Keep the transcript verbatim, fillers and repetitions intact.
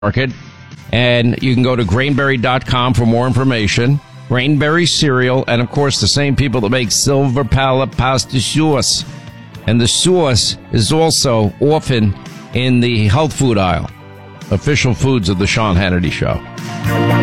market. And you can go to grainberry dot com for more information. Grainberry cereal, and of course the same people that make Silver Palate pasta sauce. And the sauce is also often in the health food aisle. Official foods of the Sean Hannity Show.